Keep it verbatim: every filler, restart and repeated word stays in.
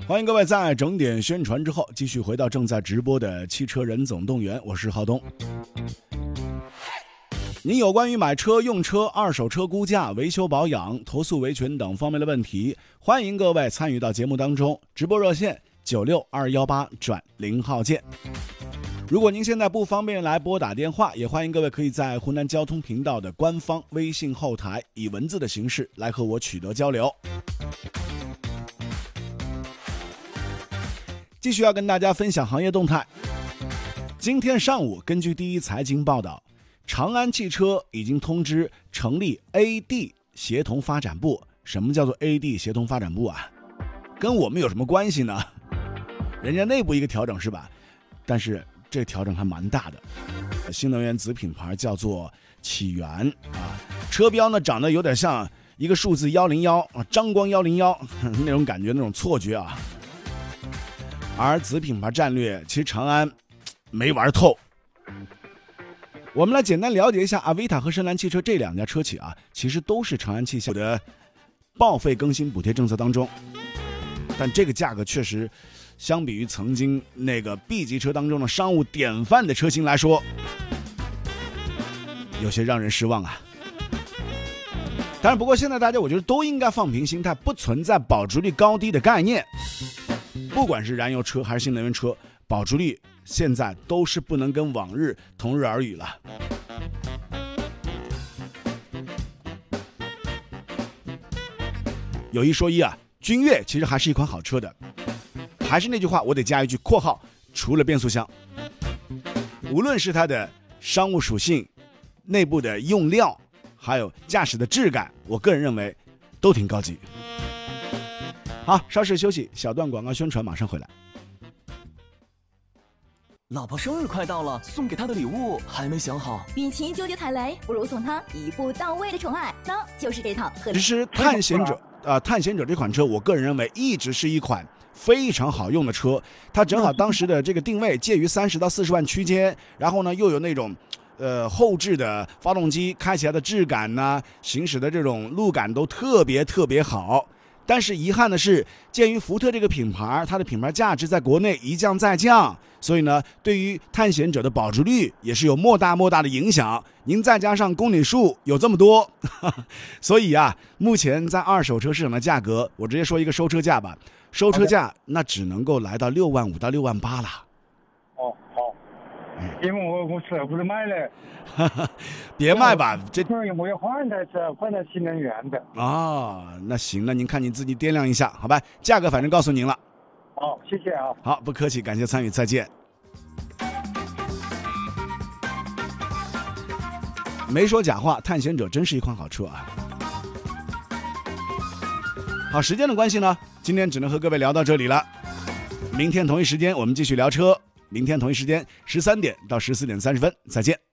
欢迎各位在整点宣传之后继续回到正在直播的汽车人总动员，我是浩东。您有关于买车、用车、二手车估价、维修保养、投诉维权等方面的问题，欢迎各位参与到节目当中。直播热线九六二幺八转零号键。如果您现在不方便来拨打电话，也欢迎各位可以在湖南交通频道的官方微信后台以文字的形式来和我取得交流。继续要跟大家分享行业动态。今天上午，根据第一财经报道，长安汽车已经通知成立 A D 协同发展部。什么叫做 A D 协同发展部啊？跟我们有什么关系呢？人家内部一个调整是吧？但是这个调整还蛮大的。新能源子品牌叫做启源啊，车标呢长得有点像一个数字一零一啊，张光一零一那种感觉，那种错觉啊。而子品牌战略，其实长安没玩透。我们来简单了解一下阿维塔和深蓝汽车这两家车企啊，其实都是长安汽车的报废更新补贴政策当中，但这个价格确实相比于曾经那个 B 级车当中的商务典范的车型来说，有些让人失望啊。当然，不过现在大家我觉得都应该放平心态，不存在保值率高低的概念。不管是燃油车还是新能源车，保值率现在都是不能跟往日同日而语了。有一说一啊，君越其实还是一款好车的。还是那句话，我得加一句括号，除了变速箱，无论是它的商务属性、内部的用料，还有驾驶的质感，我个人认为都挺高级。好，稍事休息，小段广告宣传，马上回来。 老婆生日快到了，送给她的礼物还没想好。 与其纠结踩雷，不如送她一步到位的宠爱，那就是这套。 其实探险者啊、呃，探险者这款车，我个人认为一直是一款非常好用的车。它正好当时的这个定位介于三十到四十万区间，然后呢又有那种呃后置的发动机，开起来的质感呢，行驶的这种路感都特别特别好。但是遗憾的是，鉴于福特这个品牌，它的品牌价值在国内一降再降，所以呢，对于探险者的保值率也是有莫大莫大的影响。您再加上公里数有这么多，呵呵所以啊，目前在二手车市场的价格，我直接说一个收车价吧，收车价那只能够来到六万五到六万八了。 哦，好，因为我我舍不得卖了。 别卖吧，这我要换台车，换台新能源的。 啊，那行，那您看您自己掂量一下，好吧？价格反正告诉您了。 好，谢谢啊。 好，不客气，感谢参与，再见。没说假话，探险者真是一款好车啊。好，时间的关系呢，今天只能和各位聊到这里了。明天同一时间我们继续聊车，明天同一时间十三点到十四点三十分，再见。